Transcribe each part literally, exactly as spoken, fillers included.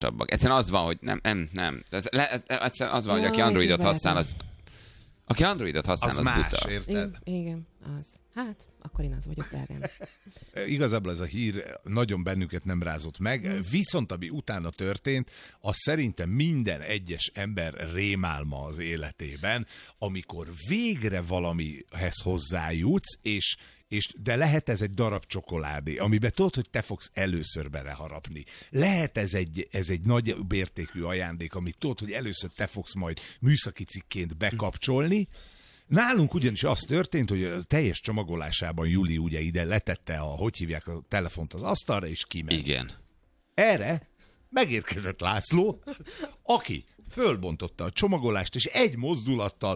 Egyszerűen az van, hogy nem, nem, nem. Ez, ez, egyszerűen az van, hogy aki Androidot használ, az... Aki Androidot használ, az, az más, buta. Érted? I- igen, az. Hát, akkor én az vagyok, drágám. Igazából ez a hír nagyon bennünket nem rázott meg, mm. viszont ami utána történt, az szerintem minden egyes ember rémálma az életében, amikor végre valamihez hozzájutsz, és És, de lehet ez egy darab csokoládé, amiben tudod, hogy te fogsz először beleharapni. Lehet ez egy, ez egy nagy értékű ajándék, amit tudod, hogy először te fogsz majd műszaki cikként bekapcsolni. Nálunk ugyanis az történt, hogy a teljes csomagolásában Juli ugye ide letette a, hogy hívják a telefont az asztalra, és kiment. Igen. Erre megérkezett László, aki fölbontotta a csomagolást, és egy mozdulattal...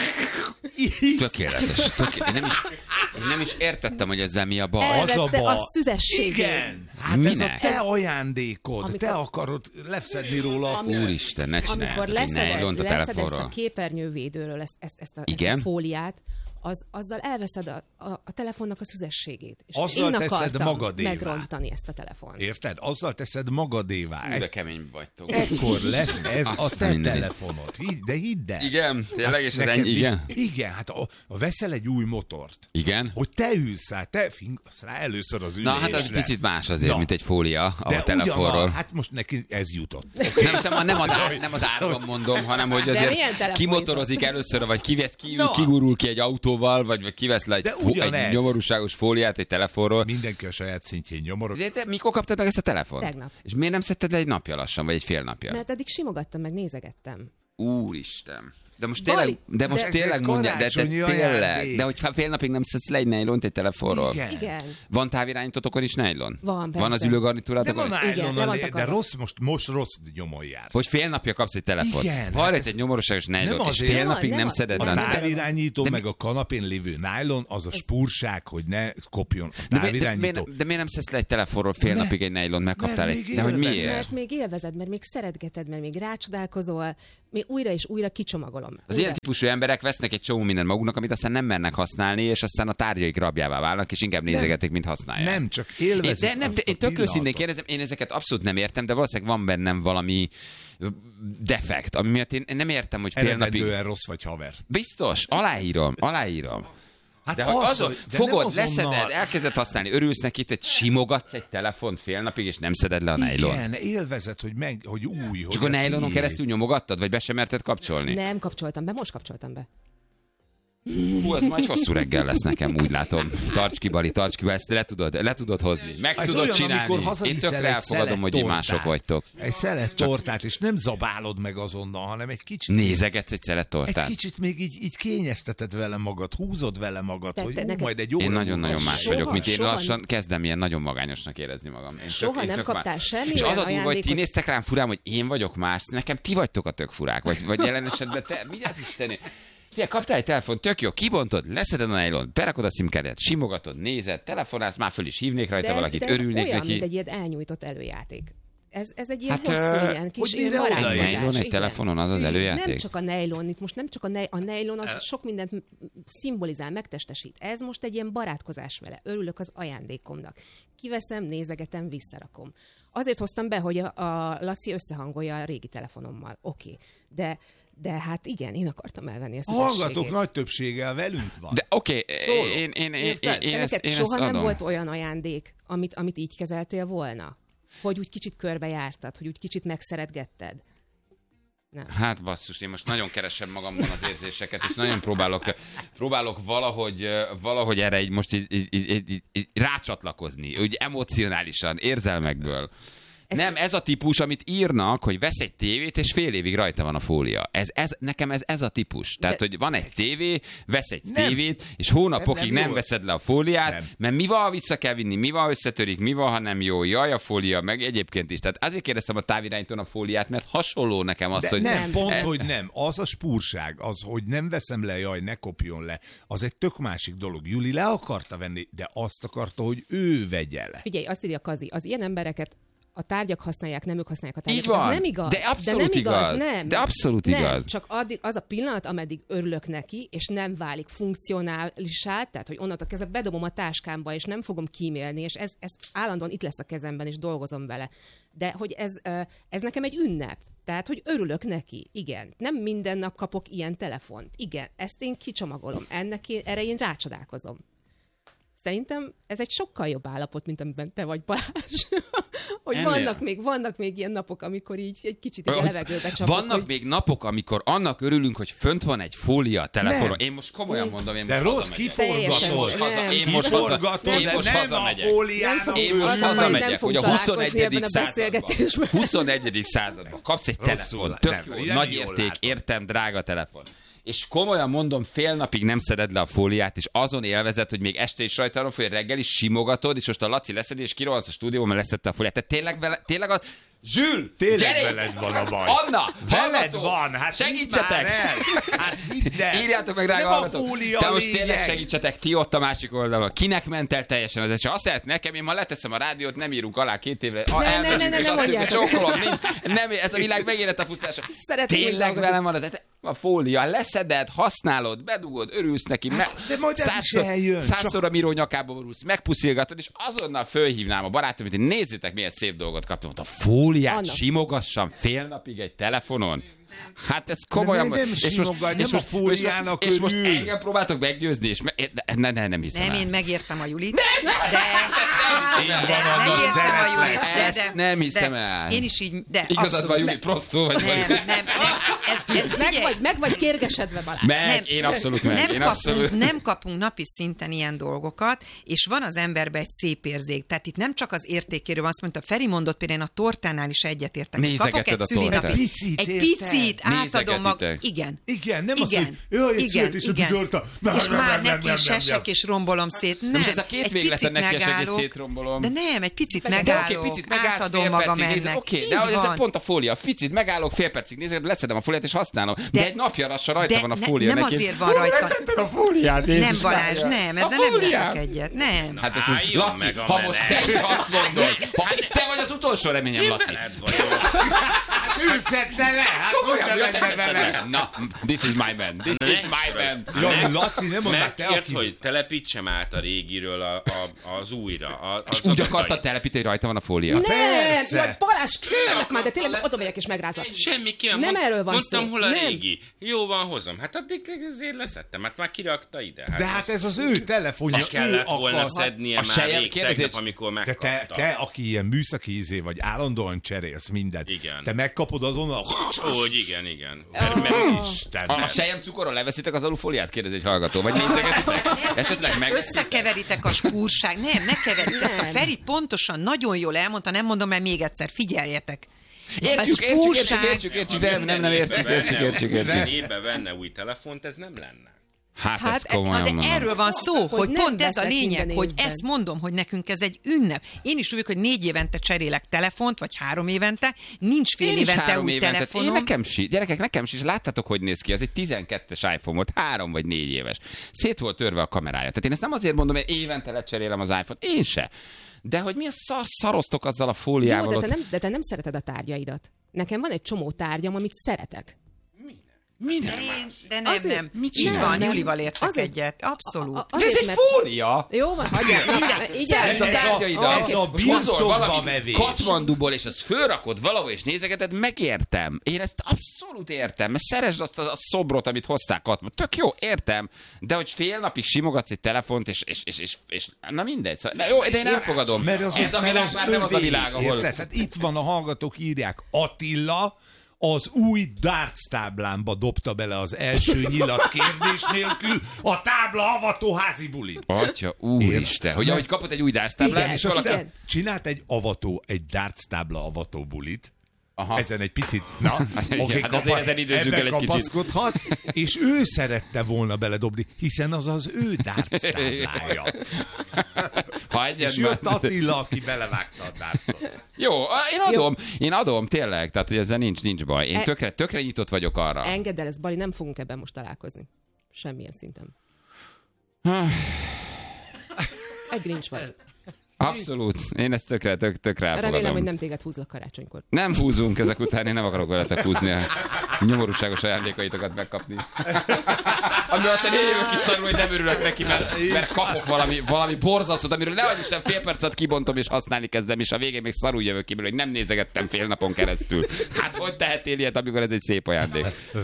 Tökéletes. Tökéletes. Nem, is, nem is értettem, hogy ezzel mi a baj. Az a Elvette baj. a szüzességét. Igen. Hát Minek? ez a te ajándékod. Amikor- Te akarod lefszedni róla a Ami- Úristen, ne csinálj. Amikor Egy leszeded, nejlont a leszeded ezt telefonról. a képernyővédőről, ezt, ezt, ezt, a, ezt Igen? a fóliát, az, azzal elveszed a, a, a telefonnak a szüzességét. És Azzal én teszed akartam magadévá. megrontani ezt a telefont. Érted? Azzal teszed magadévá. Hú, de kemény vagytok. Ekkor lesz ez a Azt te mindenit. telefonod. Hidd, de hidd el. Igen, tényleg, és ez Neked ennyi, mi- igen? Igen, hát a, a veszel egy új motort. Igen? Hogy te ülsz rá, te fingasz rá először az ülésre. Na, hát az picit más azért, Na. mint egy fólia a De telefonról. ugyanaz, hát most neki ez jutott. Nem, nem, nem, az ár, nem az árban mondom, hanem hogy De azért milyen telefon kimotorozik először, vagy kivesz, ki, Na. kigurul ki egy autóval, vagy, vagy kivesz le egy, De fo, ugyanez. egy nyomorúságos fóliát egy telefonról. Mindenki a saját szintjén nyomorog. De te mikor kaptad meg ezt a telefont? Tegnap. És miért nem szedted le egy napja lassan, vagy egy fél napja? Mert eddig simogattam, meg nézegettem. Úristen. De most Bali, tényleg, de most de- tényleg de mondja, de, de karácsonyi tényleg, ajándék. de hogyha fél napig nem szedsz le egy nejlont egy telefonról. Igen. Igen. Van távirányítótokon is nejlon? Van, Van persze. az Nem ülőgarnitúrátokon? a is? Igen, le nylon, van de takarva. rossz, most, most rossz nyomon jársz. Hogy fél napja kapsz egy telefont. Igen, Van hát itt ez- egy nyomorúságos nejlont, nem és azért- fél Nem, napig nem nem az- szeded A le. nem, a- távirányító, de- meg a kanapén lévő nylon, az a spúrság, hogy ne kopjon a De, mi, de, távirányító. miért, de miért nem szedsz le egy telefonról fél Mert- napig egy nejlont, megkaptál mert egy... még De hogy élvezed. miért? Mert még élvezed, mert még szeretgeted, mert még rácsodálkozol, még újra és újra kicsomagolom. Az Újra. ilyen típusú emberek vesznek egy csomó mindent maguknak, amit aztán nem mernek használni, és aztán a tárgyaik rabjává válnak, és inkább nézegetik, mint használják. Nem, csak Én, élvezik de nem, azt de a én tök őszintén pillanatot. kérdezem, én ezeket abszolút nem értem, de valószínűleg van bennem valami defekt, ami miatt én nem értem, hogy fél napig... Eredendően rossz vagy haver. Biztos, aláírom, aláírom. Hát De hogy azon, hogy- de fogod, nem azonnal. leszeded, elkezded használni, örülsz neki, te simogatsz egy telefont fél napig, és nem szeded le a nejlont. Igen, élvezed, hogy, meg, hogy új. És hogy akkor a nejlonon tiéd. keresztül nyomogattad, vagy be sem merted kapcsolni? Nem kapcsoltam be, most kapcsoltam be. Hú, az majd hosszú reggel lesz nekem, úgy látom. Tarts ki, Bali, tarts ki, ezt le tudod, le tudod hozni. Meg Ez tudod olyan, csinálni. amikor Én hazaviszel tökre egy elfogadom, szelet hogy így tortát. mások vagytok. Egy szelet tortát, és nem zabálod meg azonnal, hanem egy kicsit... Nézegetsz egy szelet Egy tortát. kicsit még így, így kényezteted vele magad, húzod vele magad, Te- hogy te ú, neked- majd egy óra Én múlva nagyon-nagyon más soha- vagyok, mint én. soha- Lassan kezdem ilyen nagyon magányosnak érezni magam. Én Soha nem kaptál más. semmilyen És az a durva, hogy ti ajándékot- néztek rám furán, hogy én vagyok más, nekem ti vagytok a tök furák. Vagy, vagy jelen esetben te, mi az Isteni? Fia, kaptál egy telefon, tök jó, kibontod, leszeded a nejlont, berakod a szimkártyát, simogatod, nézed, telefonálsz, már föl is hívnék rajta De ez, valakit, de ez örülnék olyan, neki. mint egy ilyen elnyújtott előjáték. Ez, ez egy ilyen Hát, hát, hosszú, ö, ilyen kis hogy ilyen mire odaér? barátkozás. Nejlon egy Igen. telefonon, az az Nem előjáték? csak a nejlon, itt most nem csak a, nej, a nejlon, az sok mindent m- szimbolizál, megtestesít. Ez most egy ilyen barátkozás vele. Örülök az ajándékomnak. Kiveszem, nézegetem, visszarakom. Azért hoztam be, hogy a, a Laci összehangolja a régi telefonommal. Oké, okay. de de hát igen, én akartam elvenni ezt A hallgatók nagy többsége velünk van. De oké, okay, Szólok. én, én, én, Érted? én, én, De ezt, neked én soha ezt nem adom. volt olyan ajándék, amit, amit így kezeltél volna? Hogy úgy kicsit körbejártad, hogy úgy kicsit megszeretgetted? Nem. Hát basszus, én most nagyon keresem magamban az érzéseket, és nagyon próbálok, próbálok valahogy, valahogy erre így most így, így, így, így, így rácsatlakozni, úgy emocionálisan, érzelmekből. Ez- Nem, ez a típus, amit írnak, hogy vesz egy tévét, és fél évig rajta van a fólia. Ez, ez, nekem ez, ez a típus. Tehát, De- hogy van egy tévé, vesz egy Nem. tévét, és hónapokig Nem, nem, nem nem jó. veszed le a fóliát, Nem. mert mi van, ha vissza kell vinni, mi van, ha összetörik, mi van, ha nem jó, jaj a fólia, meg egyébként is. Tehát azért kérdeztem a távirányítón a fóliát, mert hasonló nekem az, De hogy... nem, Nem. pont, E- hogy nem. Az a spúrság, az, hogy nem veszem le, jaj, ne kopjon le, az egy tök másik dolog. Juli le akarta venni, de azt akarta, hogy ő vegye le. Figyelj, azt írja Kazi, az ilyen embereket a tárgyak használják, nem ők használják a tárgyakat. Így van. Ez nem igaz. De abszolút de nem igaz. igaz. Nem. De abszolút nem. igaz. Csak addig, az a pillanat, ameddig örülök neki, és nem válik funkcionálisá, tehát hogy onnantól kezdve bedobom a táskámba, és nem fogom kímélni, és ez, ez állandóan itt lesz a kezemben, és dolgozom vele. De hogy ez, ez nekem egy ünnep. Tehát, hogy örülök neki. Igen. Nem minden nap kapok ilyen telefont. Igen. Ezt én kicsomagolom. Ennek én, erre én rácsodálkozom. Szerintem ez egy sokkal jobb állapot, mint amiben te vagy, Balázs. Hogy vannak még, vannak még ilyen napok, amikor így egy kicsit így a levegőbe csapok. Vannak hogy... még napok, amikor annak örülünk, hogy fönt van egy fólia a telefonon. Én most komolyan mondom, én most de rossz, hazamegyek. kiforgatod. Nem. Én most haza- én most hazamegyek. Én most hazamegyek, hogy a huszonegyedik században, huszonegyedik században kapsz egy telefon, tök jó, nagy érték, értem, drága telefon. És komolyan mondom, fél napig nem szeded le a fóliát, és azon élvezed, hogy még este is rajta van, hogy reggel is simogatod, és most a Laci leszedi, és kirohansz a stúdióban, mert leszedte a fóliát. Tehát tényleg, vele, tényleg a... Zsül! Tényleg gyere! veled van a baj. Anna! Veled hallgató, van! Hát segítsetek! Hát hidd el! Írjátok meg, drága nem hallgatók! a fólia Te most lényeg. tényleg segítsetek, ti ott a másik oldalon. Kinek ment el teljesen az eset? Azt lehet nekem, én ma leteszem a rádiót, nem írunk alá két évre. A, Ne, ne, ne, ne, és ne azt mondjuk, mondjátok. csókolom, nincs, nem, ez a világ megérett a pusztása. Szeretnék Tényleg dolgozni. velem van az eset. A fólia, leszeded, használod, bedugod, örülsz neki, me- de majd ez is százszor, eljön, százszor a miró nyakába borulsz, megpuszilgatod, és azonnal fölhívnám a barátomit, hogy nézzétek, milyen szép dolgot kaptam. A fóliát Anna. simogassam fél napig egy telefonon. Hát ez komolyan... De nem és most, simogatj, nem és a most, fóliának és most, és most örül. engem próbáltok meggyőzni, és me, ne, ne, nem hiszem Nem, el. én megértem a Julit. Nem, de... Így van, Anna, megértem a Julit. szeretlek. De, Ezt de, nem hiszem de, el. Én is így, de Igazad abszolút van, Juli, meg- prostó vagy. Nem, vagy. nem, nem. Ez, ez Meg figyelj, vagy, meg vagy kérgesedve, Balázs. Meg, nem, én abszolút meg. nem, Én kapunk, abszolút... nem kapunk napi szinten ilyen dolgokat, és van az emberben egy szép érzék. Tehát itt nem csak az értékéről van, azt mondta, Feri mondott, például én a tortánál is egyetértek. Nézegeted Kapok egy a tortát. szülinapi, Picit, egy érted? picit átadom mag... Nézegetitek. Igen. Igen, nem az, Igen, hogy jaj, egy igen, születésnapi igen. torta. Nem, És nem, már nem, nem, neki nem, is nem, esek, nem. és rombolom szét. Nem, Most ez a két egy végleten picit neki esek, és megállok. szétrombolom. De nem, egy picit De oké, megállok, picit megállsz, átadom fél magam percig nézed, ennek. oké, Így de ez van. pont a fólia, ficit megállok, fél percig nézed, leszedem a fóliát és használom. De, de egy napja lassan rajta de van a ne- fólia nem neki. azért van Hú, rajta. leszedted a fóliát, Nem, Jézus Balázs, Mária. nem, A ezzel nem fóliát. értek egyet. Nem. Hát ez úgy, Álljon Laci, meg a ha menet. most te is azt mondod, ha te vagy az utolsó reményem, Laci. Ő szedte le, hát hogy ne lenne vele? Na, this is my man, this is my man. Jaj, Laci, nem mondd már te, Megkért, aki... hogy telepítsem át a régiről a, a, az újra. A, És úgy akartad telepíteni, hogy rajta van a fólia? Nem, Persze. jaj, Balázs, kérlek már, de tényleg lesz- oda megyek és megrázlak. Semmi ki, Nem mond, erről van mondtam, szó. hol a Nem. régi. Jó van, hozom. Hát addig azért leszettem, hát már kirakta ide. Hát De hát ez az ő telefonja, most kellett ő volna akar... szednie a már sejem rég kérdezi, tegnap, hogy- amikor De megkapta. te, te, aki ilyen műszaki ízé vagy, állandóan cserélsz mindent. Igen. Te megkapod azonnal... Hogy igen, igen. Mert, mert Isten, A, a sejem cukorról leveszitek az alufóliát? Kérdezi egy hallgató. Vagy nézegetitek? Esetleg meg... Összekeveritek a spúrság. Nem, ne keverjük. Ezt a Feri pontosan nagyon jól elmondta, nem mondom el még egyszer. Figyeljetek. Értjük, A értjük, értjük, spúrság- értjük, értjük, de nem, nem értjük, értjük, értjük, értjük. Ébe venne új telefont, ez nem lenne. Hát Hát, ez e- komolyan De mondom. erről van szó, hogy, Hogy nem pont ez a veszek lényeg, minden hogy évben. ezt mondom, hogy nekünk ez egy ünnep. Én is úgy, hogy négy évente cserélek telefont, vagy három évente, nincs fél Én is évente három új évente. Én telefonom. nekem si, gyerekek, nekem is, láttátok, hogy néz ki, ez egy tizenkettes iPhone volt, három vagy négy éves. Szét volt törve a kamerája. Tehát én ezt nem azért mondom, hogy évente lecserélem az iPhone-t, én se. De hogy mi a szar, szaroztok azzal a Jó, fóliával de te, ott? nem, de te nem szereted a tárgyaidat. Nekem van egy csomó tárgyam, amit szeretek. Minden Én, más. de nem, Azért- nem. mit Így csinál? van, Nem. Julival értek Azért- egyet. Abszolút. A- a- De ez azért, egy mert- fólia! Jó van, hagyjál. Szereted Igen, a Ez a- tárgyaidat, ez a most hozol birtokba valami vevés. Katmanduból, és azt fölrakod valahol, és nézegeted, megértem. Én ezt abszolút értem, mert szeresd azt a, a szobrot, amit hozták Katman. Tök jó, értem, de hogy fél napig simogatsz egy telefont, és, és, és, és, és na mindegy. Szóval, na jó, de én elfogadom. Mert az, Ez a mert világ az már nem az a övé, világ, ahol... érted? Hát itt van, a hallgatók írják, Attila az új darts táblámba dobta bele az első nyilat kérdés nélkül a tábla avató házi bulit. Atya, úristen, hogy ahogy kapott egy új dársztáblát, Igen, és És valaki... aztán Igen. csinált egy avató, egy darts tábla avató bulit. Aha. Ezen egy picit, na, igen, oké, hát azért ezen időzzünk el ebbe egy kicsit. kapaszkodhatsz, és ő szerette volna beledobni, hiszen az az ő darts táblája. Hagyjad És már. jött Attila, aki belevágta a dartsot. Jó, én adom, én adom, tényleg, tehát hogy ezzel nincs, nincs baj. Én E- tökre, tökre nyitott vagyok arra. Engedd el ezt, Bali, nem fogunk ebben most találkozni. Semmilyen szinten. Egy grincs vagy. Abszolút. Én ezt tökre, tök, tökre elfogadom. Remélem, hogy nem téged húzlak karácsonykor. Nem fúzunk ezek után, én nem akarok veletek húzni a nyomorúságos ajándékaitokat megkapni. Ami azt mondja, én jövök ki szarul, hogy nem örülök neki, mert, mert kapok valami, valami borzasztót, amiről nehogy Isten fél percet kibontom és használni kezdem, és a végén még szarul jövök ki, hogy nem nézegettem fél napon keresztül. Hát hogy tehetél ilyet, amikor ez egy szép ajándék?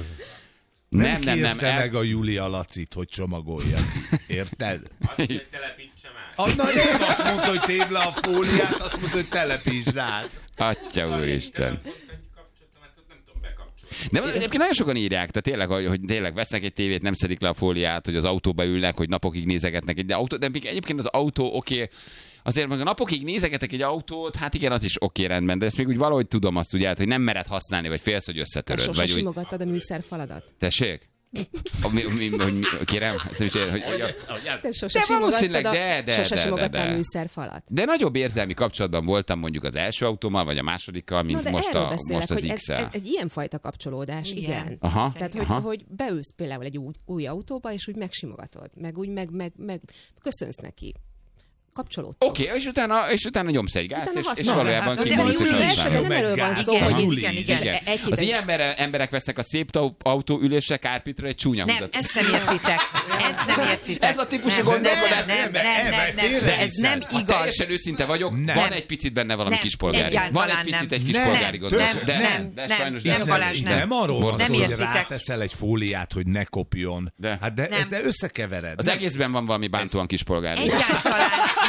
Nem, Nem, nem, nem. kérte El... meg a Julia Lacit, hogy csomagolja. Érted? Azt, hogy telepítse már. Anna nem azt mondta, hogy tébb le a fóliát, azt mondta, hogy telepítsd át. Atya úristen. Kapcsoltam, hát ott nem tudom bekapcsolni. De egyébként nagyon sokan írják, tehát tényleg, hogy, hogy tényleg vesznek egy tévét, nem szedik le a fóliát, hogy az autóba ülnek, hogy napokig nézegetnek egy autó, de egyébként az autó oké, okay, azért meg a napokig nézegetek egy autót, hát igen, az is oké, okay, rendben, de ezt még úgy valahogy tudom azt ugye, hogy nem mered használni, vagy félsz, hogy összetöröd. Sose vagy simogattad a műszerfaladat? Tessék? A, mi, mi, hogy, mi, kérem, ezt is ér, hogy, hogy a, Te sose de valószínűleg, simogattad a, de, de, sose de, simogattál de, de. a műszerfalat. De nagyobb érzelmi kapcsolatban voltam mondjuk az első autómmal, vagy a másodikkal, mint Na, de most, erről a, beszélek, most az hogy ez, X-el. ez, egy ilyenfajta kapcsolódás, igen. igen. Aha, Tehát, hogy, aha. hogy beülsz például egy új, új autóba, és úgy megsimogatod, meg úgy meg, meg, meg köszönsz neki. Kapcsolódtok. Oké, okay, és utána, és utána nyomsz egy gázt, és, és valójában hát, kimész, de és Juli, használod. persze, de nem erről van szó, Igen, hogy Juli, igen, igen. Igen. Egy Az ilyen ember, emberek vesznek a szép tau- autóülésre, kárpitra egy csúnya Nem, húzat. ezt nem értitek. Ezt nem értitek. Ez a típusú nem, gondolkodás. Nem, nem, nem, nem, nem, nem. Ez nem Ha igaz. teljesen őszinte vagyok, Nem. van egy picit benne valami Nem, kispolgári. Van egyáltalán egy picit nem. egy Nem, kispolgári nem, gondolat. De, nem, de nem, sajnos nem, nem. Balázs, nem. Nem arról van Nem szó, hogy értitek. ráteszel egy fóliát, hogy ne kopjon. De. Hát de, Nem. ez de összekevered. Az egészben van valami bántóan kispolgári. Egyáltalán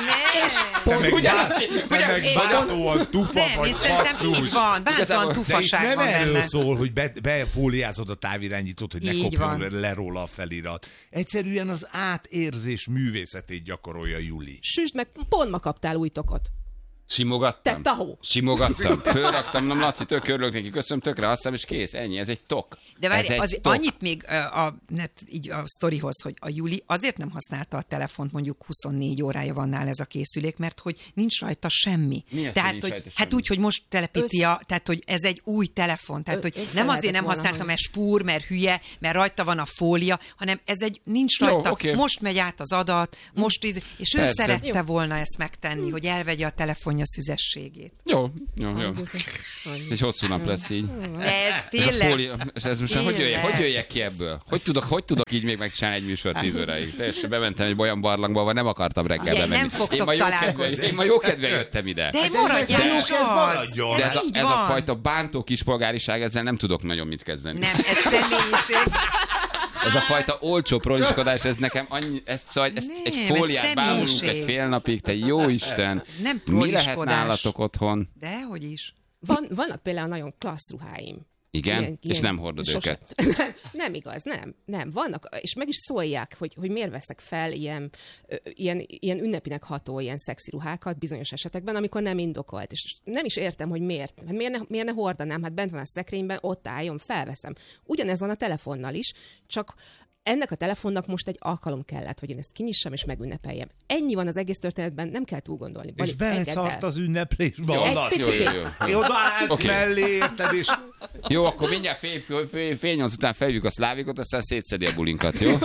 nem. Te meg, bá- te meg én- bántóan tufa Nem, vagy én szerintem így basszus. van. Bántóan Igazából- De itt tufaság nem van erről benne. szól, hogy be, befóliázod a távirányítót, hogy ne Így kopjon van. le róla a felirat. Egyszerűen az átérzés művészetét gyakorolja Juli. Süsd meg, pont ma kaptál új tokot. Simogattam. Te tahó. Simogattam. Fölraktam, nem Laci, tök örülök neki, köszönöm, tökre használom, és kész, ennyi, ez egy tok. De Ez várj, egy az, tok. annyit még ö, a, net, így a sztorihoz, hogy a Juli azért nem használta a telefont, mondjuk huszonnégy órája van nála ez a készülék, mert hogy nincs rajta semmi. Mi az, tehát, hogy nincs hogy, rajta hát semmi? úgy, hogy most telepíti, Össz- a, tehát hogy ez egy új telefon. Tehát, Ö- hogy össze nem azért lehetett nem volna, használtam, hogy- mert spúr, mert hülye, mert rajta van a fólia, hanem ez egy nincs Jó, rajta. oké. Most megy át az adat, most íz, és ő Persze. szerette volna ezt megtenni, hogy elvegye a telefonja szüzességét. Jó, jó, jó. Egy hosszú nap lesz így. De ez Ez a tényleg... fólia, és ez most hogy jöjjek, hogy jöjjek ki ebből? Hogy tudok, hogy tudok így még megcsinálni egy műsor tíz óráig? Teljesen bementem egy olyan barlangba, ahol nem akartam reggel Ugye, bemenni. nem fogtok én ma jó találkozni. kedve, én ma jó kedve jöttem ide. De maradjál ez is jó, ez az! maradjon. De ez, a, így ez a van. fajta bántó kispolgáriság, ezzel nem tudok nagyon mit kezdeni. Nem, ez személyiség. Ez a fajta olcsó proliskodás, ez nekem annyi, ez, szóval, ezt Nem, egy ez fóliát bámulunk személyiség. egy fél napig, te jó Isten. Ez nem Mi lehet proliskodás. nálatok otthon? Dehogy is. Van, vannak például nagyon klassz ruháim. Igen? És nem hordod sose- őket? nem, nem igaz, nem. Nem, vannak, és meg is szólják, hogy, hogy miért veszek fel ilyen, ö, ilyen, ilyen ünnepinek ható, ilyen szexi ruhákat bizonyos esetekben, amikor nem indokolt. És nem is értem, hogy miért. Hát miért ne, miért ne hordanám? Hát bent van a szekrényben, ott álljon, felveszem. Ugyanez van a telefonnal is, csak ennek a telefonnak most egy alkalom kellett, hogy én ezt kinyissam és megünnepeljem. Ennyi van az egész történetben, nem kell túl gondolni. És beleszart az ünneplésbe. Jó, Anna. Egy jó, jó, picit. jó. Jó, oda állt Oké. mellé, érted, és Jó, akkor mindjárt fél, fél, fél, fél nyolc után felhívjuk a szlávikot, aztán szétszedi a bulinkat, jó?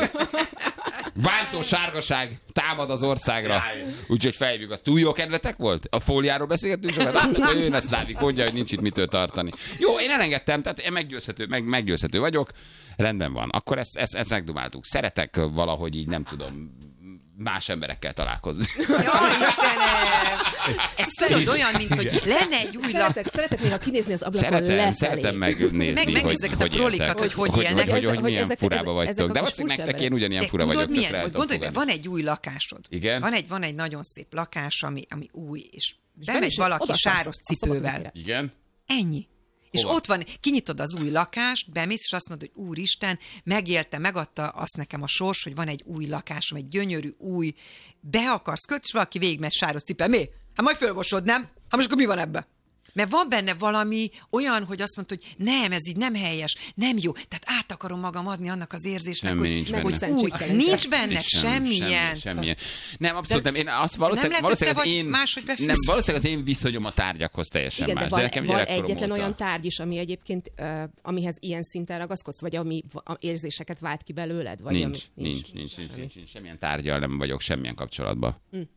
Bántó sárgaság támad az országra. Úgyhogy felhívjuk azt. Túl jó kedvetek volt? A fóliáról beszélgettünk sokat? Hát, akkor jön a szlávik, mondja, hogy nincs itt mitől tartani. Jó, én elengedtem, tehát én meggyőzhető, meg, meggyőzhető vagyok. Rendben van. Akkor ezt, ezt, ezt megdumáltuk. Szeretek valahogy így, nem tudom, más emberekkel találkozni. Jó, Istenem! Ez tudod olyan, mint hogy lenne egy új lap. Szeretek, szeretek néha kinézni az ablakon Szeretem, lefelé. szeretem megnézni, Meg hogy, megnézzek a hogy prolikat, éltek. hogy hogy hogy, élnek. hogy, hogy, Ezek- hogy milyen ezek- furába ezek- vagytok. ezek De a valószínűleg furcsa nektek én ugyanilyen De fura tudod vagyok. milyen? tökre el Hogy tudom gondolj, be, fogadni. van egy új lakásod. Igen? Van egy, van egy nagyon szép lakás, ami, ami új, és És bemegy bemész, valaki oda sáros szállsz a cipővel. szobadra. Igen? Ennyi. És Hova? ott van, kinyitod az új lakást, bemész, és azt mondod, hogy úristen, megélte, megadta azt nekem a sors, hogy van egy új lakásom, egy gyönyörű, új, be akarsz kötni, és valaki végigmegy sáros cipő. Mi? Hát majd fölmosod, nem? Hát most akkor mi van ebbe? Mert van benne valami olyan, hogy azt mondod, hogy nem, ez így nem helyes, nem jó. Tehát át akarom magam adni annak az érzésnek, Semmi hogy, nincs meg benne. hogy úgy, szentségteleníted. nincs benne Nincs semmi, semmilyen. Semmi, semmilyen. Nem, abszolút De- nem. Én azt nem valószínűleg, lehet, hogy te valószínűleg az vagy én, máshogy befűz. nem, valószínűleg az én viszonyom a tárgyakhoz teljesen Igen, de más. van, nekem van gyerekkorom egyetlen óta. olyan tárgy is, ami egyébként, uh, amihez ilyen szinten ragaszkodsz, vagy ami v- a érzéseket vált ki belőled? Vagy Nincs, ami, nincs, nincs, nincs, nincs, nincs, nincs, semmilyen tárgyal nem vagyok semmilyen kapcsolatban.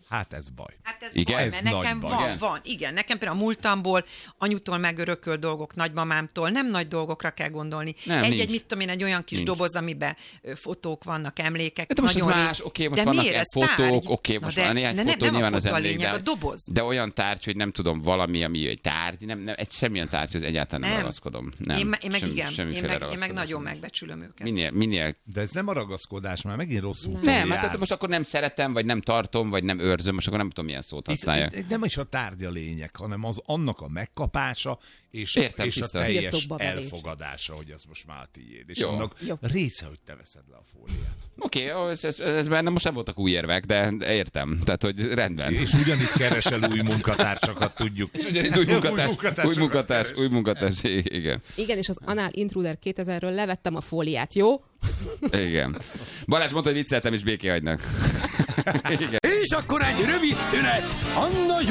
Hát ez baj. Hát ez Igen? baj, Ez mert nagy nekem baj. van, Igen? van. Igen, nekem például a múltamból, anyutól megörökölt dolgok, nagymamámtól, nem nagy dolgokra kell gondolni. Nem, Egy-egy, nincs. mit tudom én, egy olyan kis Nincs. doboz, amiben ö, fotók vannak, emlékek. De most ez nagyon rég- más, oké, most De vannak miért? ilyen Ez tárgy. fotók, oké, Na most de- van néhány de fotó, nem, nem nyilván a az fotó a elég, lényeg, de, a doboz. de olyan tárgy, hogy nem tudom, valami, ami egy tárgy, nem, nem, egy semmilyen tárgyhoz egyáltalán nem, Nem. ragaszkodom. Nem, Én, me- én meg sem- igen, én semmiféle meg, én meg ragaszkodás nagyon nincs. megbecsülöm őket. Minél, minél De ez nem a ragaszkodás, már megint rosszul nem, hát tehát most akkor nem szeretem, vagy nem tartom, vagy nem őrzöm, most akkor nem tudom, milyen szót használja. Itt- itt Nem is a tárgy a lényeg, hanem az annak a megkapása, és, Értem, és a tiszta. teljes Birtokba velés. elfogadása, hogy ez most már tiéd. És Jó. annak Jó. része, hogy te veszed le a fóliát. Oké, okay, ez, ez, ez benne most nem voltak új érvek, de értem. Tehát, hogy rendben. És ugyanitt keresel új munkatársakat, tudjuk. És ugyanitt új munkatárs, új munkatársakat munkatárs, keres. új munkatárs, igen. Igen, és az Anál Intruder kétezerről levettem a fóliát, jó? Igen. Balázs mondta, hogy vicceltem, és béké hagynak. Igen. És akkor egy rövid szünet. Anna